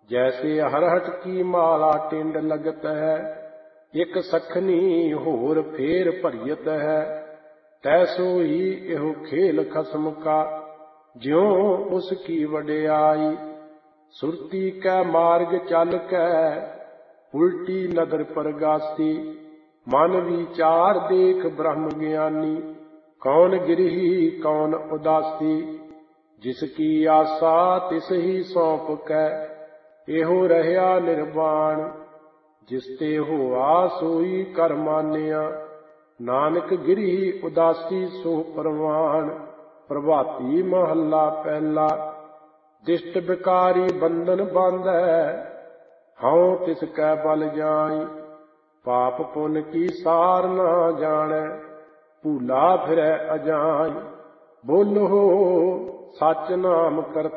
जैसे हरहट की माला टिंड लगत है, एक सखनी होर फेर भरियत है। तैसो ही एहो खेल खसम का, ज्यों उसकी वड्याई। सुरती कै मार्ग चल कै, उल्टी नदर परगासी। मन विचार देख ब्रह्म ज्ञानी, कौन गिरही कौन उदासी। जिसकी आशा तिस ही सौंप कै, एहो रहया निर्वाण। जिसते होआ सोई कर मानिया, नानक गिरही उदासी सो परवान। प्रभाती महला पहला। दिष्ट बिकारी बंधन बांधै, हऊँ तिस कै बल जाई। पाप पुन की सार ना जानै, भूला फिरै अजाई। बोलो सच नाम करता